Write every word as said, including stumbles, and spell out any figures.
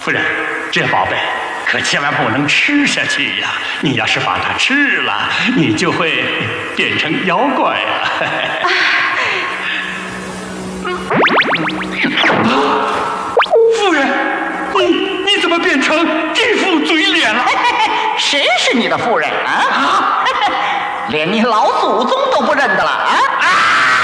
夫人，这宝贝可千万不能吃下去呀！你要是把它吃了，你就会变成妖怪了。夫人，你你怎么变成这副嘴脸了？ 谁是你的夫人啊？连你老祖宗都不认得了啊！